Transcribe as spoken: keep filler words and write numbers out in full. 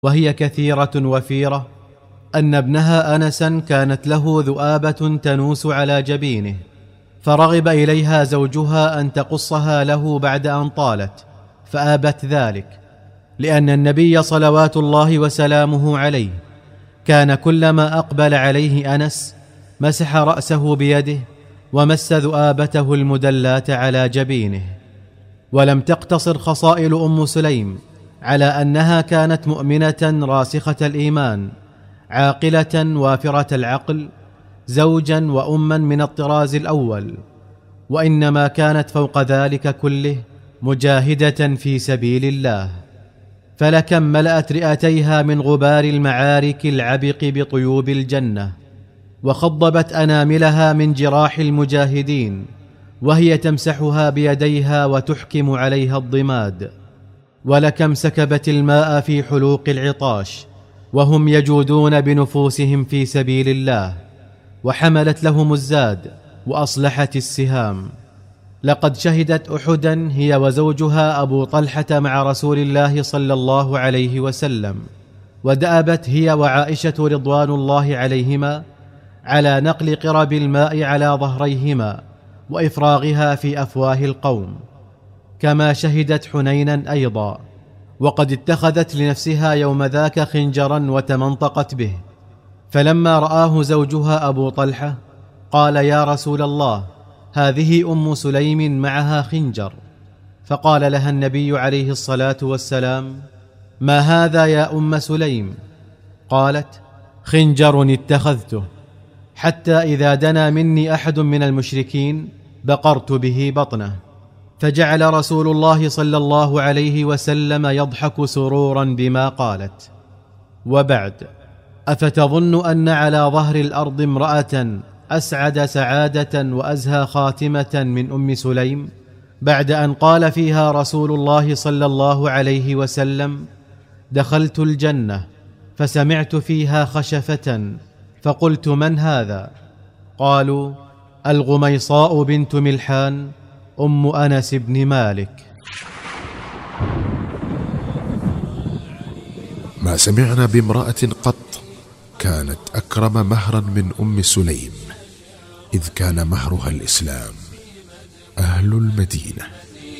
وهي كثيرة وفيرة، أن ابنها أنسا كانت له ذؤابة تنوس على جبينه، فرغب إليها زوجها أن تقصها له بعد أن طالت، فآبت ذلك، لأن النبي صلوات الله وسلامه عليه كان كلما أقبل عليه أنس مسح رأسه بيده ومس ذؤابته المدلات على جبينه. ولم تقتصر خصائل أم سليم على أنها كانت مؤمنة راسخة الإيمان، عاقلة وافرة العقل، زوجا وأما من الطراز الأول، وإنما كانت فوق ذلك كله مجاهدة في سبيل الله. فلكم ملأت رئتيها من غبار المعارك العبق بطيوب الجنة، وخضبت أناملها من جراح المجاهدين وهي تمسحها بيديها وتحكم عليها الضماد. ولكم سكبت الماء في حلوق العطاش وهم يجودون بنفوسهم في سبيل الله، وحملت لهم الزاد وأصلحت السهام. لقد شهدت أحدا هي وزوجها أبو طلحة مع رسول الله صلى الله عليه وسلم، ودأبت هي وعائشة رضوان الله عليهما على نقل قرب الماء على ظهريهما وإفراغها في أفواه القوم، كما شهدت حنينا أيضا، وقد اتخذت لنفسها يوم ذاك خنجرا وتمنطقت به. فلما رآه زوجها أبو طلحة قال: يا رسول الله، هذه أم سليم معها خنجر. فقال لها النبي عليه الصلاة والسلام: ما هذا يا أم سليم؟ قالت: خنجر اتخذته، حتى إذا دنا مني أحد من المشركين بقرت به بطنه. فجعل رسول الله صلى الله عليه وسلم يضحك سرورا بما قالت. وبعد، أفتظن أن على ظهر الأرض امرأة أسعد سعادة وأزهى خاتمة من أم سليم، بعد أن قال فيها رسول الله صلى الله عليه وسلم: دخلت الجنة فسمعت فيها خشفة فقلت: من هذا؟ قالوا: الغميصاء بنت ملحان أم أنس بن مالك. ما سمعنا بامرأة قط كانت أكرم مهرا من أم سليم، إذ كان مهرها الإسلام. أهل المدينة.